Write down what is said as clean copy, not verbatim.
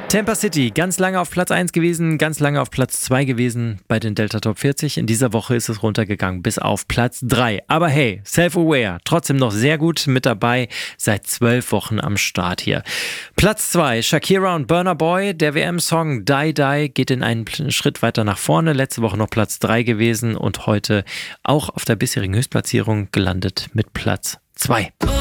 Tampa City, ganz lange auf Platz 1 gewesen, ganz lange auf Platz 2 gewesen bei den Delta Top 40. In dieser Woche ist es runtergegangen bis auf Platz 3. Aber hey, Self-Aware, trotzdem noch sehr gut mit dabei, seit 12 Wochen am Start hier. Platz 2, Shakira und Burna Boy, der WM-Song Die Die geht in einen Schritt weiter nach vorne. Letzte Woche noch Platz 3 gewesen und heute auch auf der bisherigen Höchstplatzierung gelandet mit Platz 2.